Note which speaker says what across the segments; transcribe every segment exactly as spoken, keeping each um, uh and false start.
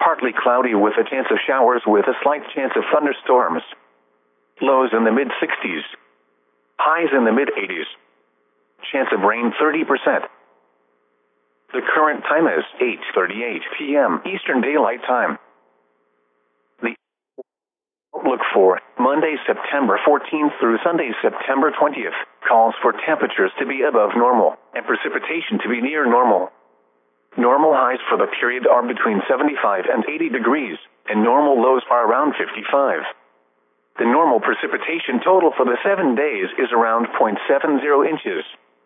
Speaker 1: partly cloudy with a chance of showers with a slight chance of thunderstorms. Lows in the mid sixties. Highs in the mid eighties. Chance of rain thirty percent. The current time is eight thirty-eight p m Eastern Daylight Time. The outlook for Monday, September fourteenth through Sunday, September twentieth, calls for temperatures to be above normal and precipitation to be near normal. Normal highs for the period are between seventy-five and eighty degrees, and normal lows are around fifty-five. The normal precipitation total for the seven days is around zero point seven zero inches.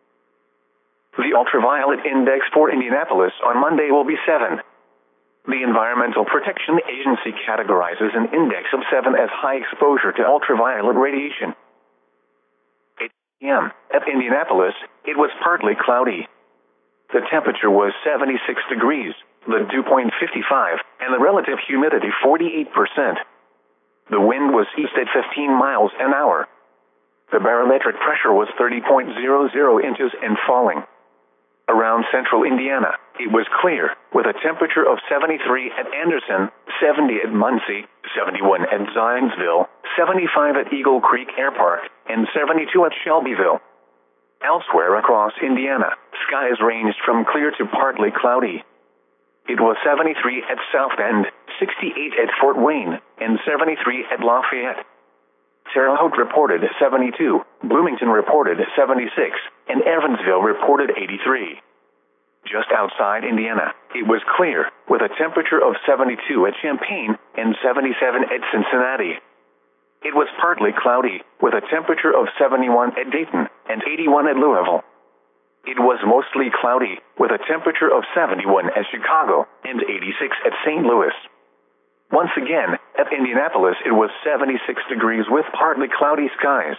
Speaker 1: The ultraviolet index for Indianapolis on Monday will be seven. The Environmental Protection Agency categorizes an index of seven as high exposure to ultraviolet radiation. eight p m At Indianapolis, it was partly cloudy. The temperature was seventy-six degrees, the dew point fifty-five, and the relative humidity forty-eight percent. The wind was east at fifteen miles an hour. The barometric pressure was thirty point zero zero inches and falling. Around central Indiana, it was clear, with a temperature of seventy-three at Anderson, seventy at Muncie, seventy-one at Zionsville, seventy-five at Eagle Creek Air Park, and seventy-two at Shelbyville. Elsewhere across Indiana, skies ranged from clear to partly cloudy. It was seventy-three at South Bend, sixty-eight at Fort Wayne, and seventy-three at Lafayette. Terre Haute reported seventy-two, Bloomington reported seventy-six, and Evansville reported eighty-three. Just outside Indiana, it was clear, with a temperature of seventy-two at Champaign and seventy-seven at Cincinnati. It was partly cloudy, with a temperature of seventy-one at Dayton and eighty-one at Louisville. It was mostly cloudy, with a temperature of seventy-one at Chicago and eighty-six at Saint Louis. Once again, at Indianapolis it was seventy-six degrees with partly cloudy skies.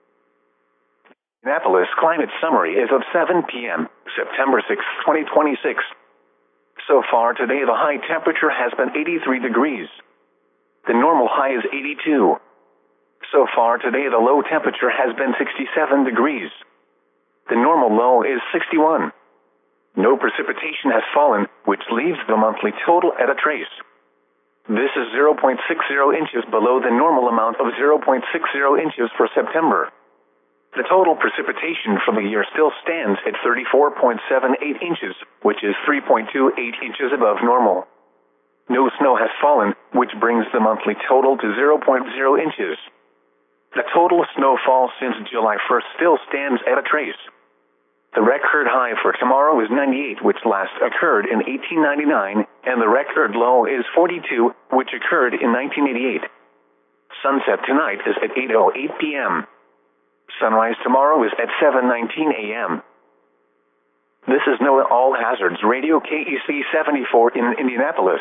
Speaker 1: Indianapolis climate summary is of seven p m, September sixth, twenty twenty-six. So far today the high temperature has been eighty-three degrees. The normal high is eighty-two. So far today the low temperature has been sixty-seven degrees. The normal low is sixty-one. No precipitation has fallen, which leaves the monthly total at a trace. This is zero point six zero inches below the normal amount of zero point six zero inches for September. The total precipitation for the year still stands at thirty-four point seven eight inches, which is three point two eight inches above normal. No snow has fallen, which brings the monthly total to zero point zero inches. The total snowfall since July first still stands at a trace. The record high for tomorrow is ninety-eight, which last occurred in eighteen ninety-nine, and the record low is forty-two, which occurred in nineteen eighty-eight. Sunset tonight is at eight oh eight p m Sunrise tomorrow is at seven nineteen a m This is NOAA All Hazards Radio K E C seventy-four in Indianapolis.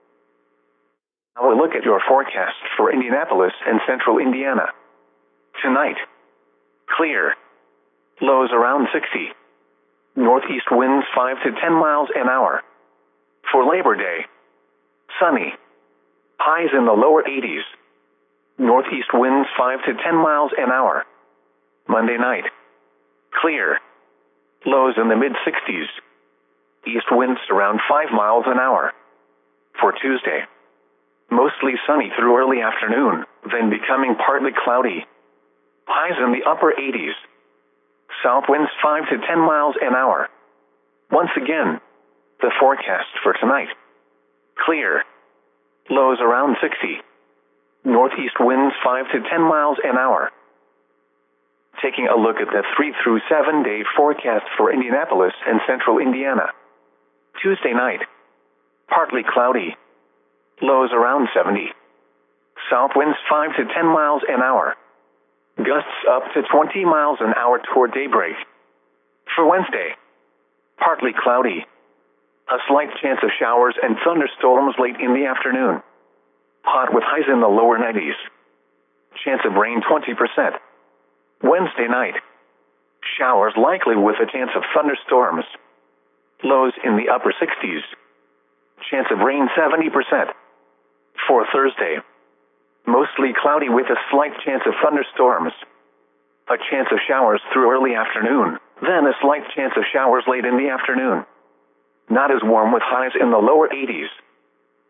Speaker 1: Now a look at your forecast for Indianapolis and central Indiana. Tonight, clear. Lows around sixty. Northeast winds five to ten miles an hour. For Labor Day, sunny. Highs in the lower eighties. Northeast winds five to ten miles an hour. Monday night, clear. Lows in the mid sixties. East winds around five miles an hour. For Tuesday, mostly sunny through early afternoon, then becoming partly cloudy. Highs in the upper eighties. South winds five to ten miles an hour. Once again, the forecast for tonight. Clear. Lows around sixty. Northeast winds five to ten miles an hour. Taking a look at the three through seven day forecast for Indianapolis and central Indiana. Tuesday night, partly cloudy. Lows around seventy. South winds five to ten miles an hour. Gusts up to twenty miles an hour toward daybreak. For Wednesday, partly cloudy. A slight chance of showers and thunderstorms late in the afternoon. Hot with highs in the lower nineties. Chance of rain twenty percent. Wednesday night, showers likely with a chance of thunderstorms. Lows in the upper sixties. Chance of rain seventy percent. For Thursday, mostly cloudy with a slight chance of thunderstorms. A chance of showers through early afternoon, then a slight chance of showers late in the afternoon. Not as warm with highs in the lower eighties.